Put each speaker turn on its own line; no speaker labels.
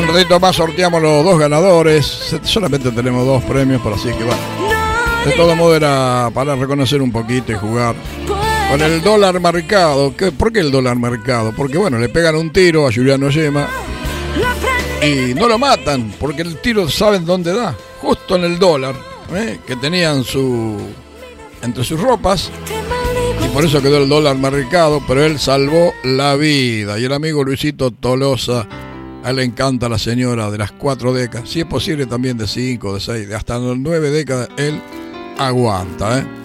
ratito más sorteamos los dos ganadores. Solamente tenemos dos premios, por así que bueno. De todo modo era para reconocer un poquito y jugar con el dólar marcado. ¿Por qué el dólar marcado? Porque bueno, le pegan un tiro a Juliano Yema y no lo matan, porque el tiro saben dónde da, justo en el dólar, que tenían entre sus ropas, y por eso quedó el dólar marcado, pero él salvó la vida. Y el amigo Luisito Tolosa, a él le encanta la señora de las 4 décadas, si es posible también de 5, de 6, de hasta 9 décadas, él aguanta,